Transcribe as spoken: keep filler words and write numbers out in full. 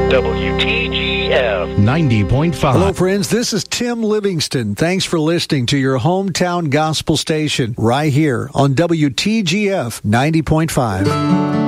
W T G F ninety point five. Hello, friends. This is Tim Livingston. Thanks for listening to your hometown gospel station right here on W T G F ninety point five.